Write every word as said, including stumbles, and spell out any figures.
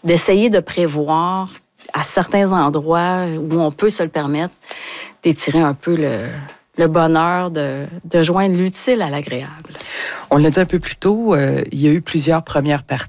d'essayer de prévoir à certains endroits où on peut se le permettre, d'étirer un peu le, le bonheur de, de joindre l'utile à l'agréable. On l'a dit un peu plus tôt, euh, il y a eu plusieurs premières parties